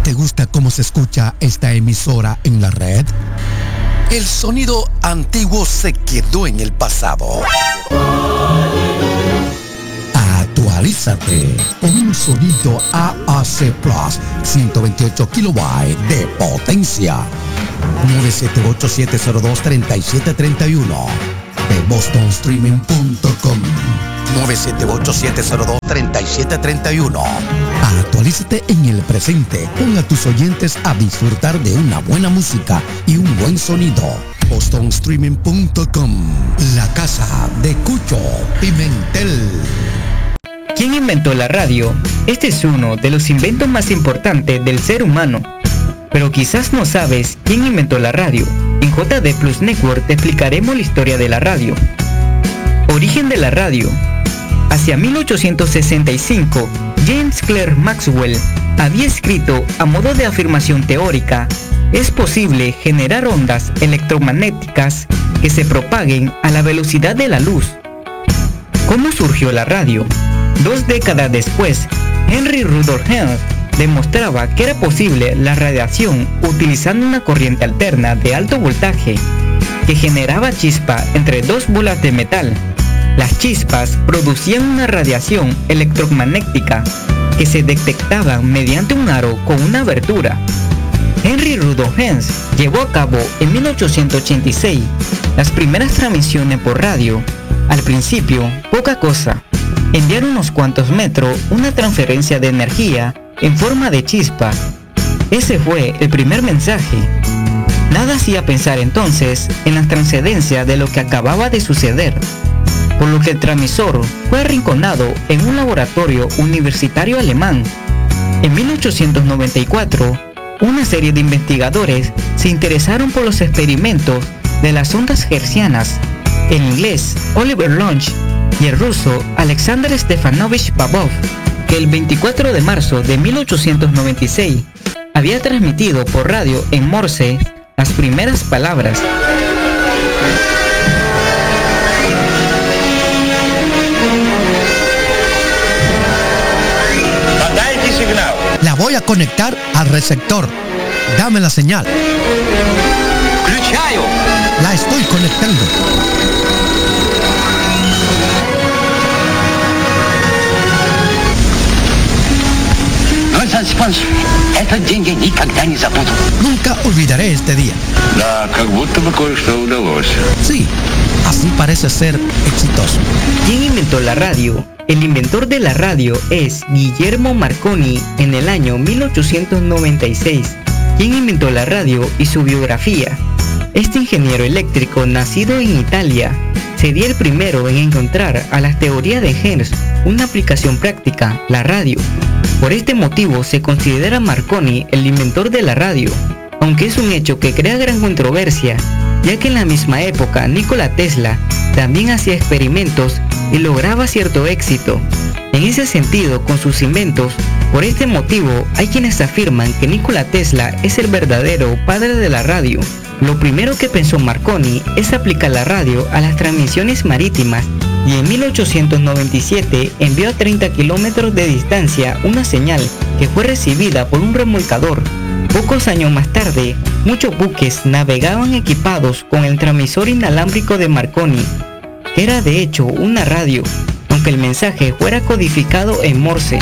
¿Te gusta cómo se escucha esta emisora en la red? El sonido antiguo se quedó en el pasado. Actualízate con un sonido AAC Plus, 128 kilobytes de potencia. 978-702-3731 de bostonstreaming.com. 978-702-3731. Actualízate en el presente. Pon a tus oyentes a disfrutar de una buena música y un buen sonido. bostonstreaming.com, la casa de Cucho Pimentel. ¿Quién inventó la radio? Este es uno de los inventos más importantes del ser humano. Pero quizás no sabes quién inventó la radio. En JD Plus Network te explicaremos la historia de la radio. Origen de la radio. Hacia 1865, James Clerk Maxwell había escrito a modo de afirmación teórica: es posible generar ondas electromagnéticas que se propaguen a la velocidad de la luz. ¿Cómo surgió la radio? 2 décadas después, Henry Rudolph Hertz demostraba que era posible la radiación utilizando una corriente alterna de alto voltaje que generaba chispa entre dos bolas de metal. Las chispas producían una radiación electromagnética que se detectaba mediante un aro con una abertura. Henry Rudolph Hertz llevó a cabo en 1886 las primeras transmisiones por radio. Al principio, poca cosa: enviar unos cuantos metros una transferencia de energía en forma de chispa. Ese fue el primer mensaje. Nada hacía pensar entonces en la trascendencia de lo que acababa de suceder, por lo que el transmisor fue arrinconado en un laboratorio universitario alemán. En 1894, una serie de investigadores se interesaron por los experimentos de las ondas hertzianas. El inglés Oliver Lunch y el ruso Alexander Stefanovich Babov, que el 24 de marzo de 1896 había transmitido por radio en Morse las primeras palabras. La voy a conectar al receptor. Dame la señal. La estoy conectando. Nunca olvidaré este día. Sí, así parece ser exitoso. ¿Quién inventó la radio? El inventor de la radio es Guillermo Marconi en el año 1896. ¿Quién inventó la radio y su biografía? Este ingeniero eléctrico, nacido en Italia, sería el primero en encontrar a las teorías de Hertz una aplicación práctica: la radio. Por este motivo se considera a Marconi el inventor de la radio, aunque es un hecho que crea gran controversia, ya que en la misma época Nikola Tesla también hacía experimentos y lograba cierto éxito. En ese sentido, con sus inventos, por este motivo hay quienes afirman que Nikola Tesla es el verdadero padre de la radio. Lo primero que pensó Marconi es aplicar la radio a las transmisiones marítimas, y en 1897 envió a 30 kilómetros de distancia una señal que fue recibida por un remolcador. Pocos años más tarde, muchos buques navegaban equipados con el transmisor inalámbrico de Marconi, que era de hecho una radio, aunque el mensaje fuera codificado en Morse.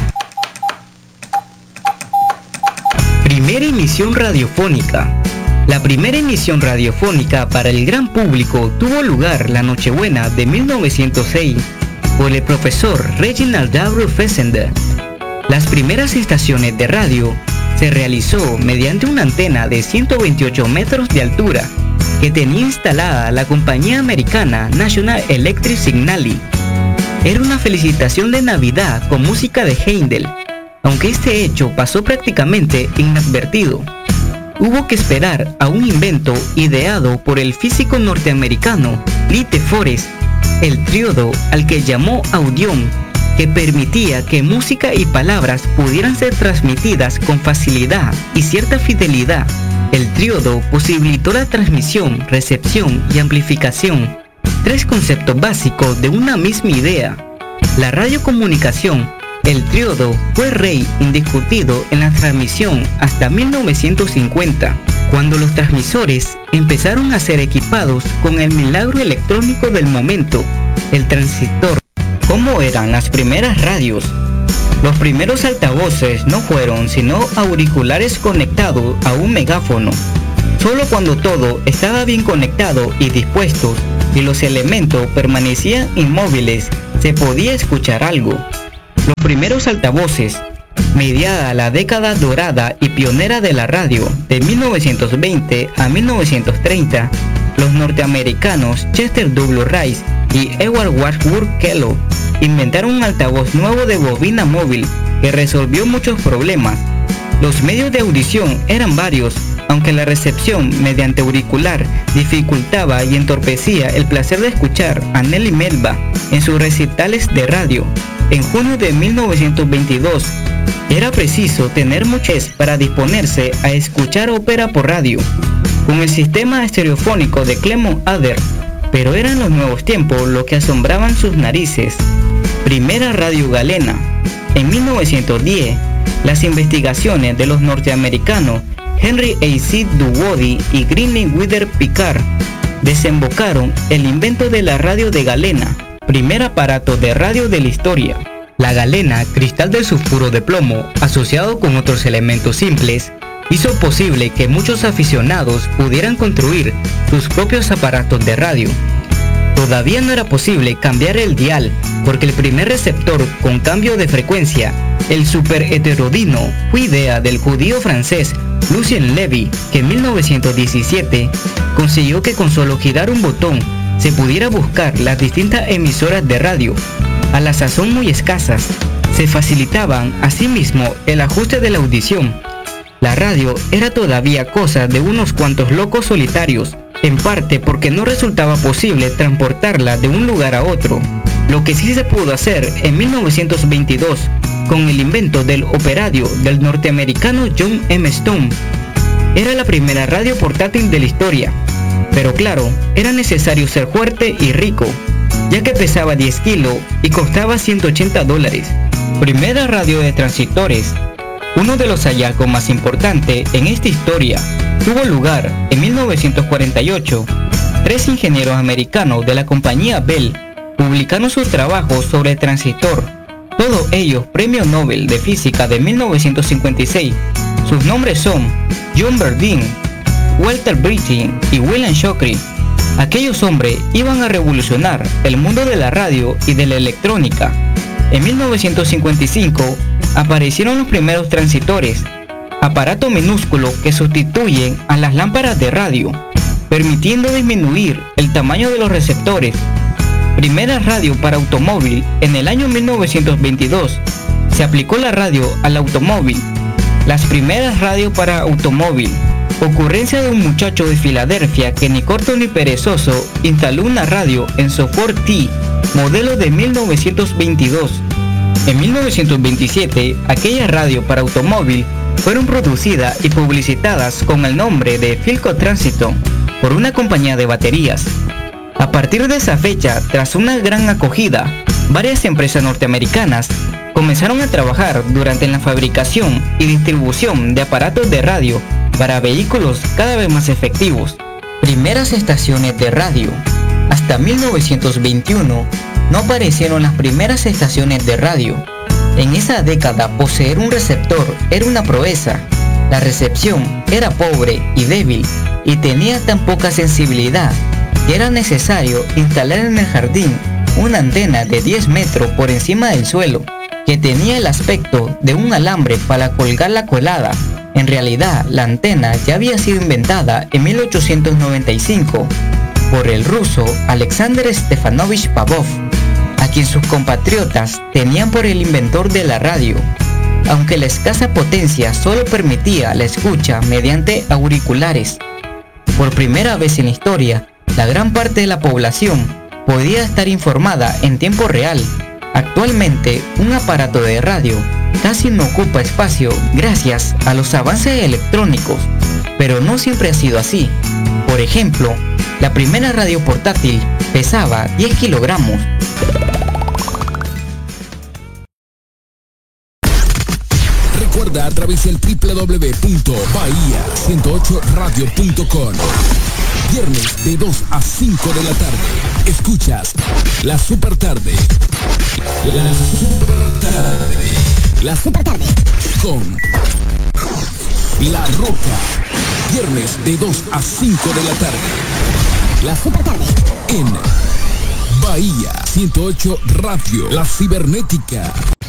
Primera emisión radiofónica. La primera emisión radiofónica para el gran público tuvo lugar la Nochebuena de 1906 por el profesor Reginald W. Fessenden. Las primeras estaciones de radio se realizó mediante una antena de 128 metros de altura que tenía instalada la compañía americana National Electric Signal. Era una felicitación de Navidad con música de Händel, aunque este hecho pasó prácticamente inadvertido. Hubo que esperar a un invento ideado por el físico norteamericano Lee de Forest, el tríodo al que llamó audión, que permitía que música y palabras pudieran ser transmitidas con facilidad y cierta fidelidad. El tríodo posibilitó la transmisión, recepción y amplificación, 3 conceptos básicos de una misma idea. La radiocomunicación El triodo fue rey indiscutido en la transmisión hasta 1950, cuando los transmisores empezaron a ser equipados con el milagro electrónico del momento, el transistor. ¿Cómo eran las primeras radios? Los primeros altavoces no fueron sino auriculares conectados a un megáfono. Solo cuando todo estaba bien conectado y dispuesto y los elementos permanecían inmóviles se podía escuchar algo. Los primeros altavoces, mediada la década dorada y pionera de la radio de 1920 a 1930, los norteamericanos Chester W. Rice y Edward Wadsworth Kellogg inventaron un altavoz nuevo de bobina móvil que resolvió muchos problemas. Los medios de audición eran varios, aunque la recepción mediante auricular dificultaba y entorpecía el placer de escuchar a Nelly Melba en sus recitales de radio. En junio de 1922, era preciso tener muchos para disponerse a escuchar ópera por radio, con el sistema estereofónico de Clement Adler, pero eran los nuevos tiempos lo que asombraban sus narices. Primera radio galena. En 1910, las investigaciones de los norteamericanos Henry A. C. Duwody y Greene Wither Picard desembocaron el invento de la radio de galena, primer aparato de radio de la historia. La galena, cristal de sulfuro de plomo, asociado con otros elementos simples, hizo posible que muchos aficionados pudieran construir sus propios aparatos de radio. Todavía no era posible cambiar el dial, porque el primer receptor con cambio de frecuencia, el superheterodino, fue idea del judío francés Lucien Levy, que en 1917 consiguió que con solo girar un botón se pudiera buscar las distintas emisoras de radio, a la sazón muy escasas. Se facilitaban asimismo el ajuste de la audición. La radio era todavía cosa de unos cuantos locos solitarios, en parte porque no resultaba posible transportarla de un lugar a otro. Lo que sí se pudo hacer en 1922 con el invento del operadio del norteamericano John M. Stone. Era la primera radio portátil de la historia, pero claro, era necesario ser fuerte y rico, ya que pesaba 10 kilos y costaba $180. Primera radio de transistores. Uno de los hallazgos más importantes en esta historia tuvo lugar en 1948. 3 ingenieros americanos de la compañía Bell publicaron sus trabajos sobre el transistor, todos ellos premio Nobel de Física de 1956. Sus nombres son John Bardeen, Walter Brittain y William Shockley. Aquellos hombres iban a revolucionar el mundo de la radio y de la electrónica. En 1955 aparecieron los primeros transistores, aparatos minúsculos que sustituyen a las lámparas de radio, permitiendo disminuir el tamaño de los receptores. Primera radio para automóvil. En el año 1922 se aplicó la radio al automóvil. Las primeras radios para automóvil. Ocurrencia de un muchacho de Filadelfia que ni corto ni perezoso instaló una radio en Software T, modelo de 1922. En 1927, aquella radio para automóvil fueron producidas y publicitadas con el nombre de Philco Transistor por una compañía de baterías. A partir de esa fecha, tras una gran acogida, varias empresas norteamericanas comenzaron a trabajar durante la fabricación y distribución de aparatos de radio para vehículos cada vez más efectivos. Primeras estaciones de radio. Hasta 1921 no aparecieron las primeras estaciones de radio. En esa década poseer un receptor era una proeza. La recepción era pobre y débil y tenía tan poca sensibilidad que era necesario instalar en el jardín una antena de 10 metros por encima del suelo, que tenía el aspecto de un alambre para colgar la colada. En realidad, la antena ya había sido inventada en 1895 por el ruso Alexander Stefanovich Pavlov, a quien sus compatriotas tenían por el inventor de la radio, aunque la escasa potencia solo permitía la escucha mediante auriculares. Por primera vez en la historia, la gran parte de la población podía estar informada en tiempo real. Actualmente, un aparato de radio casi no ocupa espacio gracias a los avances electrónicos, pero no siempre ha sido así. Por ejemplo, la primera radio portátil pesaba 10 kilogramos. a través del www.bahia108radio.com. Viernes de 2 a 5 de la tarde. Escuchas La Super Tarde. La Super Tarde. La Super Tarde. Con La Roca. Viernes de 2 a 5 de la tarde. La Super Tarde. En Bahía 108 Radio. La Cibernética.